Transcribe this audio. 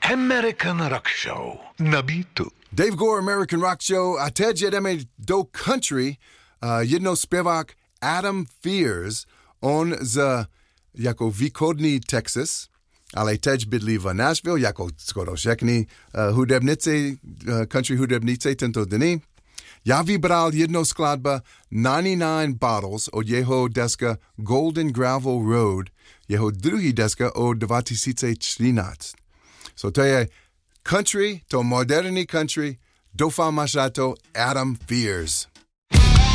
American Rock Show na Beatu. Dave Gore, American Rock Show. A teď jedeme do country. Jednou zpěvák Adam Fears. On jako východní Texas, ale teď bydlí v Nashville, jako skoro všechny hudebnice, country hudebnice tento dny. Já vybral jednou skladba 99 Bottles od jeho deska Golden Gravel Road, jeho druhý deska od 2013. So to je country, to moderní country, doufám máš na to Adam Fears.